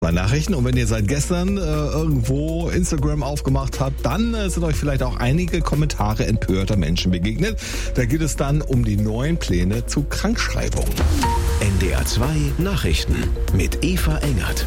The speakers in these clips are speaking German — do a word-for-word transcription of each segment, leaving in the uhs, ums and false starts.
zwei Nachrichten. Und wenn ihr seit gestern äh, irgendwo Instagram aufgemacht habt, dann äh, sind euch vielleicht auch einige Kommentare empörter Menschen begegnet. Da geht es dann um die neuen Pläne zu Krankschreibung. N D R zwei Nachrichten mit Eva Engert.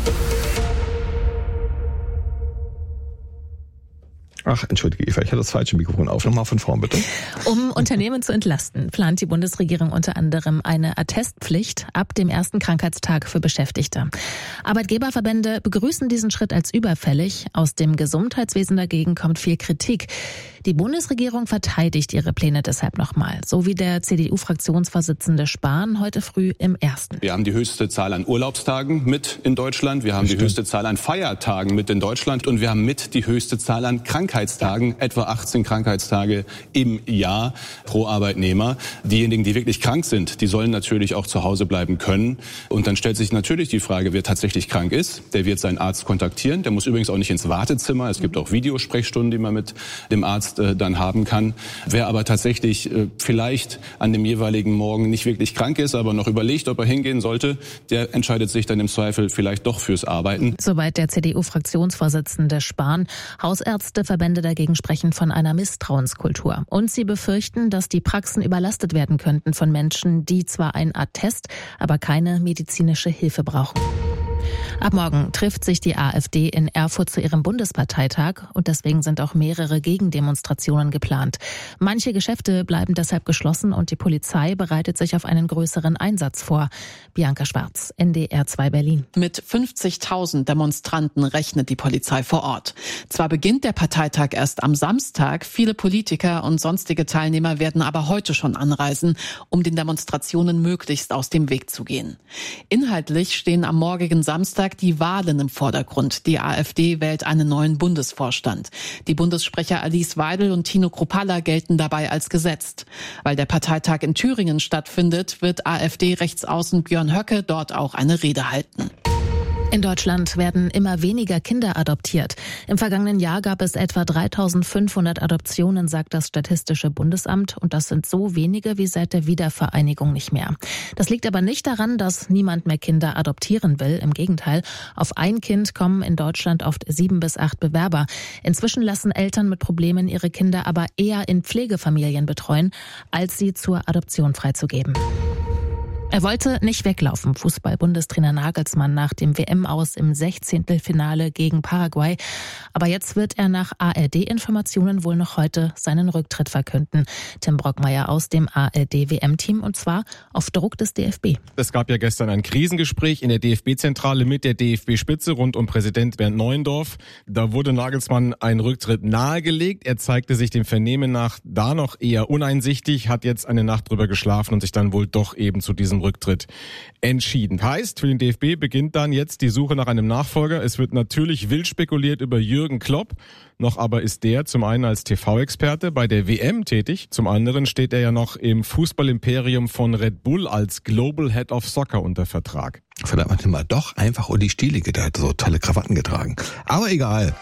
Ach, entschuldige Eva, ich hatte das falsche Mikrofon auf. Nochmal von vorn, bitte. Um Unternehmen zu entlasten, plant die Bundesregierung unter anderem eine Attestpflicht ab dem ersten Krankheitstag für Beschäftigte. Arbeitgeberverbände begrüßen diesen Schritt als überfällig. Aus dem Gesundheitswesen dagegen kommt viel Kritik. Die Bundesregierung verteidigt ihre Pläne deshalb nochmal, so wie der C D U-Fraktionsvorsitzende Spahn heute früh im Ersten. Wir haben die höchste Zahl an Urlaubstagen mit in Deutschland, wir haben die höchste Zahl an Feiertagen mit in Deutschland und wir haben mit die höchste Zahl an Krankheitstagen, etwa achtzehn Krankheitstage im Jahr pro Arbeitnehmer. Diejenigen, die wirklich krank sind, die sollen natürlich auch zu Hause bleiben können. Und dann stellt sich natürlich die Frage, wer tatsächlich krank ist, der wird seinen Arzt kontaktieren. Der muss übrigens auch nicht ins Wartezimmer. Es gibt auch Videosprechstunden, die man mit dem Arzt äh, dann haben kann. Wer aber tatsächlich äh, vielleicht an dem jeweiligen Morgen nicht wirklich krank ist, aber noch überlegt, ob er hingehen sollte, der entscheidet sich dann im Zweifel vielleicht doch fürs Arbeiten. Soweit der C D U-Fraktionsvorsitzende Spahn. Hausärzteverbände dagegen sprechen von einer Misstrauenskultur. Und sie befürchten, dass die Praxen überlastet werden könnten von Menschen, die zwar ein Attest, aber keine medizinische Hilfe brauchen. Ab morgen trifft sich die AfD in Erfurt zu ihrem Bundesparteitag und deswegen sind auch mehrere Gegendemonstrationen geplant. Manche Geschäfte bleiben deshalb geschlossen und die Polizei bereitet sich auf einen größeren Einsatz vor. Bianca Schwarz, N D R zwei Berlin. Mit fünfzigtausend Demonstranten rechnet die Polizei vor Ort. Zwar beginnt der Parteitag erst am Samstag, viele Politiker und sonstige Teilnehmer werden aber heute schon anreisen, um den Demonstrationen möglichst aus dem Weg zu gehen. Inhaltlich stehen am morgigen Samstag die Wahlen im Vordergrund. Die AfD wählt einen neuen Bundesvorstand. Die Bundessprecher Alice Weidel und Tino Kruppalla gelten dabei als gesetzt. Weil der Parteitag in Thüringen stattfindet, wird AfD-Rechtsaußen Björn Höcke dort auch eine Rede halten. In Deutschland werden immer weniger Kinder adoptiert. Im vergangenen Jahr gab es etwa dreitausendfünfhundert Adoptionen, sagt das Statistische Bundesamt. Und das sind so wenige wie seit der Wiedervereinigung nicht mehr. Das liegt aber nicht daran, dass niemand mehr Kinder adoptieren will. Im Gegenteil, auf ein Kind kommen in Deutschland oft sieben bis acht Bewerber. Inzwischen lassen Eltern mit Problemen ihre Kinder aber eher in Pflegefamilien betreuen, als sie zur Adoption freizugeben. Er wollte nicht weglaufen, Fußball-Bundestrainer Nagelsmann nach dem W M-Aus im Sechzehntelfinale gegen Paraguay. Aber jetzt wird er nach A R D-Informationen wohl noch heute seinen Rücktritt verkünden. Tim Brockmeier aus dem A R D-W M-Team und zwar auf Druck des D F B. Es gab ja gestern ein Krisengespräch in der D F B-Zentrale mit der D F B-Spitze rund um Präsident Bernd Neuendorf. Da wurde Nagelsmann ein Rücktritt nahegelegt. Er zeigte sich dem Vernehmen nach da noch eher uneinsichtig, hat jetzt eine Nacht drüber geschlafen und sich dann wohl doch eben zu diesem Rücktritt entschieden. Heißt, für den D F B beginnt dann jetzt die Suche nach einem Nachfolger. Es wird natürlich wild spekuliert über Jürgen Klopp. Noch aber ist der zum einen als T V-Experte bei der W M tätig. Zum anderen steht er ja noch im Fußballimperium von Red Bull als Global Head of Soccer unter Vertrag. Vielleicht manchmal doch einfach Uli Stielicke, der hat so tolle Krawatten getragen. Aber egal.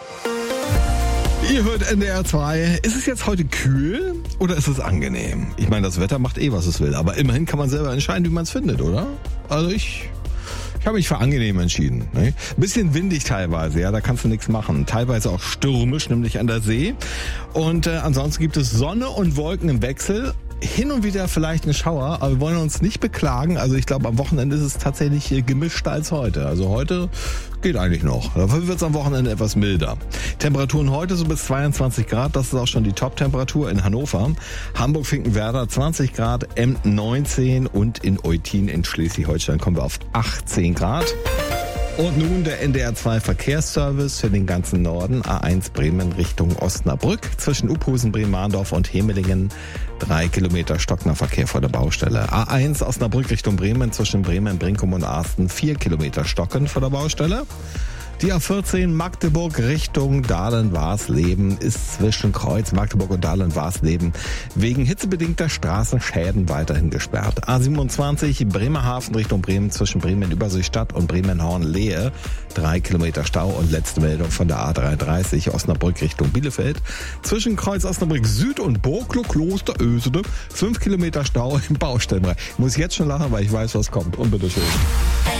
Ihr hört N D R zwei. Ist es jetzt heute kühl oder ist es angenehm? Ich meine, das Wetter macht eh, was es will. Aber immerhin kann man selber entscheiden, wie man es findet, oder? Also ich... Ich habe mich für angenehm entschieden. Ne? Ein bisschen windig teilweise, ja, da kannst du nichts machen. Teilweise auch stürmisch, nämlich an der See. Und äh, ansonsten gibt es Sonne und Wolken im Wechsel. Hin und wieder vielleicht ein Schauer, aber wir wollen uns nicht beklagen. Also ich glaube, am Wochenende ist es tatsächlich gemischter als heute. Also heute geht eigentlich noch. Dafür wird es am Wochenende etwas milder. Temperaturen heute so bis zweiundzwanzig Grad. Das ist auch schon die Top-Temperatur in Hannover. Hamburg-Finkenwerder zwanzig Grad, Emden neunzehn und in Eutin in Schleswig-Holstein kommen wir auf achtzehn Grad. Und nun der N D R zwei Verkehrsservice für den ganzen Norden. A eins Bremen Richtung Osnabrück. Zwischen Uphusen, Bremen-Mahndorf und Hemelingen. Drei Kilometer stockender Verkehr vor der Baustelle. A eins Osnabrück Richtung Bremen. Zwischen Bremen, Brinkum und Arsten. Vier Kilometer stocken vor der Baustelle. Die A vierzehn Magdeburg Richtung Dahlen-Warsleben ist zwischen Kreuz Magdeburg und Dahlen-Warsleben wegen hitzebedingter Straßenschäden weiterhin gesperrt. A siebenundzwanzig Bremerhaven Richtung Bremen zwischen Bremen-Überseestadt und Bremen-Horn-Lehe. Drei Kilometer Stau und letzte Meldung von der A dreihundertdreißig Osnabrück Richtung Bielefeld. Zwischen Kreuz Osnabrück Süd und Burglo Kloster Ösede. Fünf Kilometer Stau im Baustellenbereich. Ich muss jetzt schon lachen, weil ich weiß, was kommt. Und bitteschön.